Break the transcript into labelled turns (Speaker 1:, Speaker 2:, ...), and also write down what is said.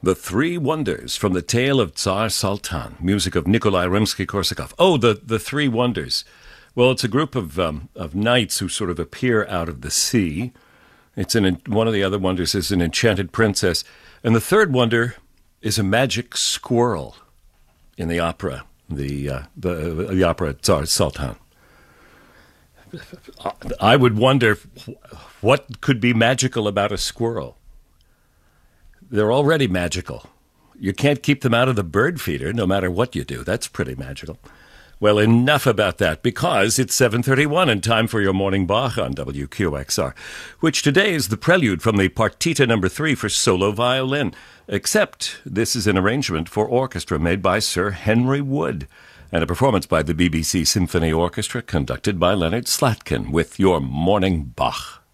Speaker 1: The Three Wonders from the Tale of Tsar Sultan, music of Nikolai Rimsky-Korsakov. Oh, the Three Wonders. Well, it's a group of knights who sort of appear out of the sea. One of the other wonders is an enchanted princess. And the third wonder is a magic squirrel in the opera, the opera Tsar Sultan. I would wonder what could be magical about a squirrel. They're already magical. You can't keep them out of the bird feeder no matter what you do. That's pretty magical. Well, enough about that, because it's 7:31 and time for your morning Bach on WQXR, which today is the prelude from the Partita No. 3 for solo violin, except this is an arrangement for orchestra made by Sir Henry Wood, and a performance by the BBC Symphony Orchestra conducted by Leonard Slatkin with your morning Bach.